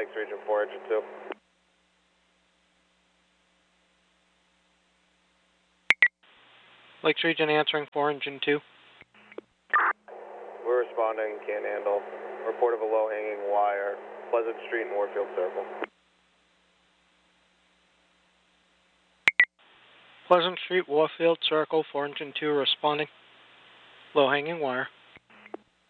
Lakes Region 4, Engine 2. Lakes Region answering 4, Engine 2. We're responding, can't handle. Report of a low-hanging wire, Pleasant Street and Warfield Circle. Pleasant Street, Warfield Circle, 4, Engine 2 responding. Low hanging wire.